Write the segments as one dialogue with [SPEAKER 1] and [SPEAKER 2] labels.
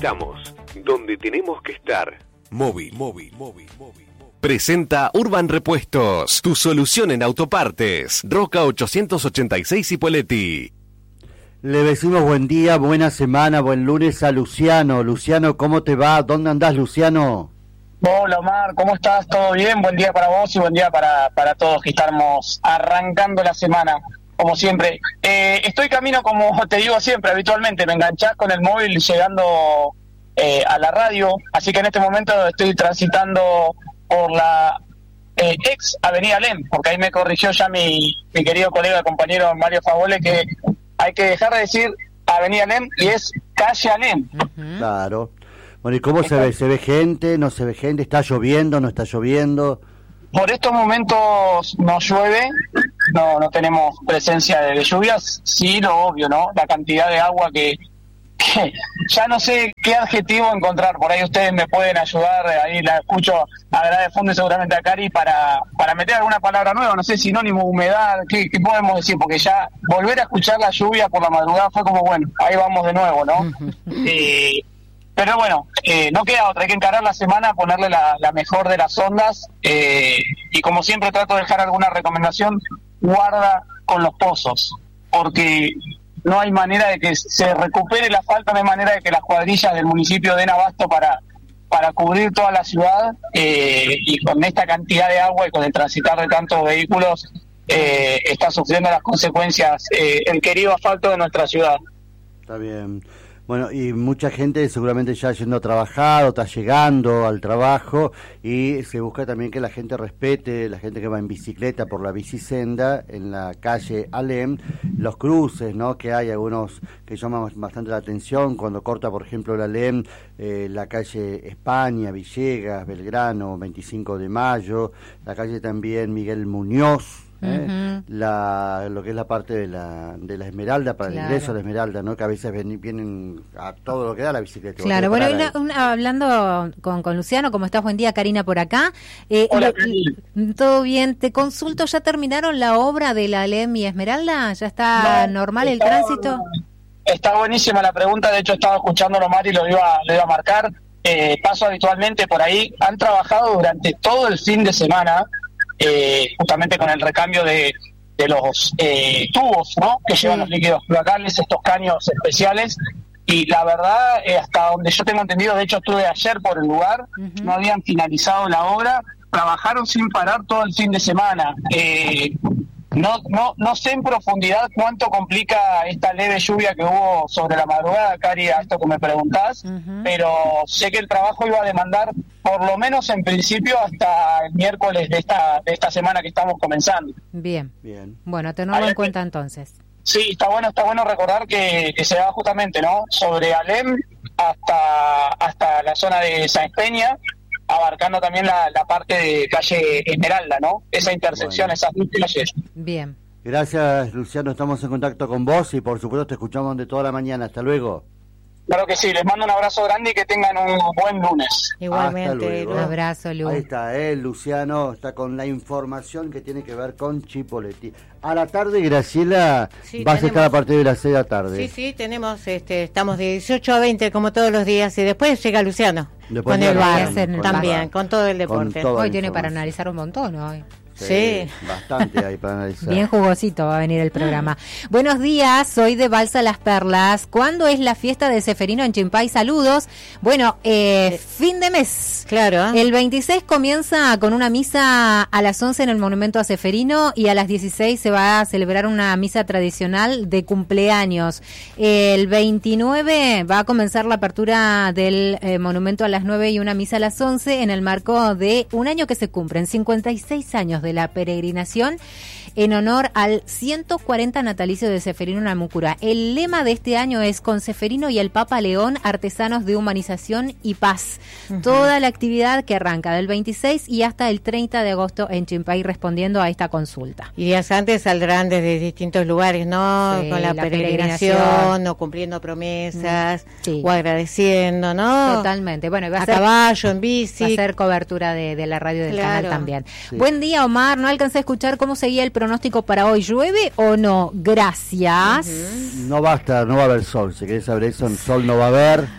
[SPEAKER 1] Estamos donde tenemos que estar. Móvil. Presenta Urban Repuestos, tu solución en autopartes. Roca 886 Ipoleti.
[SPEAKER 2] Le decimos buen día, buena semana, buen lunes a Luciano. Luciano, ¿cómo te va? ¿Dónde andás, Luciano?
[SPEAKER 3] Hola Omar, ¿cómo estás? ¿Todo bien? Buen día para vos y buen día para todos que estamos arrancando la semana, como siempre. Estoy camino, como te digo siempre, habitualmente, me enganchás con el móvil llegando a la radio, así que en este momento estoy transitando por la ex Avenida Alem, porque ahí me corrigió ya mi querido colega y compañero Mario Favole que hay que dejar de decir Avenida Alem y es calle Alem.
[SPEAKER 2] Uh-huh. Claro. Bueno, ¿y cómo se ve? ¿Se ve gente? ¿No se ve gente? ¿Está lloviendo? ¿No está lloviendo?
[SPEAKER 3] Por estos momentos no llueve, no tenemos presencia de lluvias, sí lo obvio, ¿no? La cantidad de agua que ya no sé qué adjetivo encontrar, por ahí ustedes me pueden ayudar, ahí la escucho a Grada de Fondo y seguramente a Cari para meter alguna palabra nueva, no sé, sinónimo, humedad, ¿qué podemos decir? Porque ya volver a escuchar la lluvia por la madrugada fue como, bueno, ahí vamos de nuevo, ¿no? Pero bueno, no queda otra, hay que encarar la semana, ponerle la mejor de las ondas, y como siempre trato de dejar alguna recomendación, guarda con los pozos, porque no hay manera de que se recupere la falta, no hay manera de que las cuadrillas del municipio den abasto para cubrir toda la ciudad, y con esta cantidad de agua y con el transitar de tantos vehículos, está sufriendo las consecuencias el querido asfalto de nuestra ciudad.
[SPEAKER 2] Está bien. Bueno, y mucha gente seguramente ya yendo a trabajar o está llegando al trabajo y se busca también que la gente respete, la gente que va en bicicleta por la bicisenda en la calle Alem, los cruces, ¿no? Que hay algunos que llaman bastante la atención cuando corta, por ejemplo, la Alem, la calle España, Villegas, Belgrano, 25 de Mayo, la calle también Miguel Muñoz. Uh-huh. Lo que es la parte de la Esmeralda, para el ingreso a la Esmeralda, ¿no? Que a veces vienen a todo lo que da la bicicleta.
[SPEAKER 4] Claro, bueno, hablando con Luciano, ¿cómo estás? Buen día, Karina por acá.
[SPEAKER 3] Hola,
[SPEAKER 4] ¿todo bien? Te consulto, ¿ya terminaron la obra de la Alem y Esmeralda? ¿Ya está normal el tránsito?
[SPEAKER 3] Está buenísima la pregunta, de hecho estaba escuchándolo Mari y lo iba a marcar. Paso habitualmente por ahí, han trabajado durante todo el fin de semana, justamente con el recambio de los tubos, ¿no? Que llevan los líquidos cloacales, estos caños especiales, y la verdad, hasta donde yo tengo entendido, de hecho estuve ayer por el lugar, no habían finalizado la obra, trabajaron sin parar todo el fin de semana. No sé en profundidad cuánto complica esta leve lluvia que hubo sobre la madrugada, Cari, a esto que me preguntás, pero sé que el trabajo iba a demandar, por lo menos en principio, hasta el miércoles de esta semana que estamos comenzando.
[SPEAKER 4] Bien. Bueno, tenerlo en cuenta entonces.
[SPEAKER 3] Sí, está bueno recordar que se va justamente, ¿no? Sobre Alem hasta la zona de Sáenz Peña, abarcando también la parte de calle Esmeralda, ¿no? Esa intersección, esas dos calles.
[SPEAKER 4] Bien.
[SPEAKER 2] Gracias, Luciano, estamos en contacto con vos y por supuesto te escuchamos de toda la mañana. Hasta luego.
[SPEAKER 3] Claro que sí, les mando un abrazo grande y que tengan un buen lunes.
[SPEAKER 4] Igualmente, un abrazo, Lu.
[SPEAKER 2] Ahí está, Luciano está con la información que tiene que ver con Chipoleti. A la tarde, Graciela, vas a estar a partir de las 6 de la tarde.
[SPEAKER 5] Sí, tenemos, estamos de 18 a 20 como todos los días y después llega Luciano.
[SPEAKER 2] Después
[SPEAKER 5] con el bar también,
[SPEAKER 2] bar.
[SPEAKER 5] Con todo el deporte.
[SPEAKER 4] Hoy tiene para analizar un montón, hoy.
[SPEAKER 2] Sí, bastante hay para analizar.
[SPEAKER 4] Bien jugosito va a venir el programa. Buenos días, soy de Balsa Las Perlas. ¿Cuándo es la fiesta de Ceferino en Chimpay? Saludos. Bueno, fin de mes.
[SPEAKER 5] Claro.
[SPEAKER 4] El 26 comienza con una misa a las 11 en el Monumento a Ceferino y a las 16 se va a celebrar una misa tradicional de cumpleaños. El 29 va a comenzar la apertura del monumento a las 9 y una misa a las 11 en el marco de un año que se cumplen, 56 años de la peregrinación en honor al 140 natalicio de Ceferino Namucurá. El lema de este año es con Ceferino y el Papa León, artesanos de humanización y paz. Toda la actividad que arranca del 26 y hasta el 30 de agosto en Chimpay, respondiendo a esta consulta.
[SPEAKER 5] Y días antes saldrán desde distintos lugares, ¿no?
[SPEAKER 4] Sí,
[SPEAKER 5] con la peregrinación o cumpliendo promesas o agradeciendo, ¿no?
[SPEAKER 4] Totalmente. Bueno,
[SPEAKER 5] va a caballo, en bici.
[SPEAKER 4] Va a ser cobertura de la radio del canal también. Sí. Buen día, Omar. No alcancé a escuchar cómo seguía el pronóstico para hoy. ¿Llueve o no? Gracias.
[SPEAKER 2] No va a haber sol. Si querés saber eso, el sol no va a haber.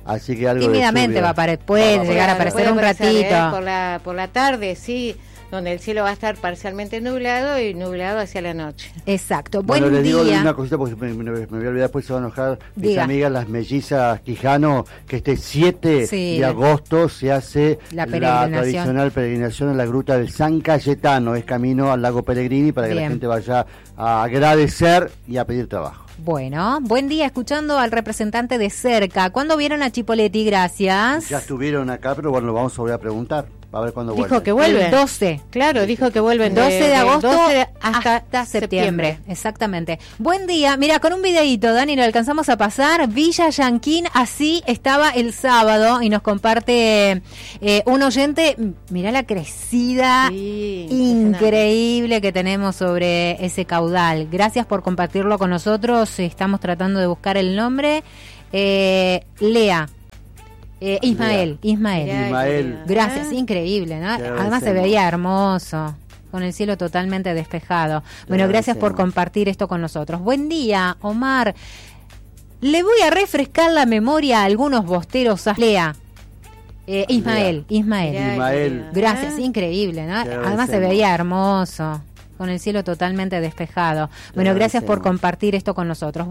[SPEAKER 2] Así que algo
[SPEAKER 4] tímidamente puede llegar a aparecer un ratito.
[SPEAKER 5] Por la tarde, sí, donde el cielo va a estar parcialmente nublado y nublado hacia la noche.
[SPEAKER 4] Exacto.
[SPEAKER 2] Bueno,
[SPEAKER 4] Buen
[SPEAKER 2] les digo
[SPEAKER 4] día.
[SPEAKER 2] una cosita porque me voy a olvidar, después se van a enojar mis
[SPEAKER 4] Diga.
[SPEAKER 2] amigas, las mellizas Quijano, que este 7 de agosto se hace la tradicional peregrinación a la gruta del San Cayetano, es camino al lago Pellegrini para que la gente vaya a agradecer y a pedir trabajo.
[SPEAKER 4] Bueno, buen día, escuchando al representante de cerca. ¿Cuándo vieron a Chipoletti? Gracias.
[SPEAKER 2] Ya estuvieron acá, pero bueno, lo vamos a volver a preguntar. A ver cuándo vuelven.
[SPEAKER 5] Dijo que vuelven.
[SPEAKER 4] El 12.
[SPEAKER 5] Claro, dijo que vuelven
[SPEAKER 4] 12 de agosto
[SPEAKER 5] 12
[SPEAKER 4] hasta septiembre. Exactamente. Buen día. Mira, con un videíto, Dani, lo alcanzamos a pasar. Villa Yanquín, así estaba el sábado y nos comparte un oyente. Mirá la crecida increíble que tenemos sobre ese caudal. Gracias por compartirlo con nosotros. Estamos tratando de buscar el nombre. Lea. Ismael. Gracias, increíble, ¿no? Además se veía hermoso, con el cielo totalmente despejado. Bueno, gracias por compartir esto con nosotros. Buen día, Omar. Le voy a refrescar la memoria a algunos bosteros. Lea. Ismael. Gracias, increíble, ¿no? Además se veía hermoso, con el cielo totalmente despejado. Bueno, gracias por compartir esto con nosotros.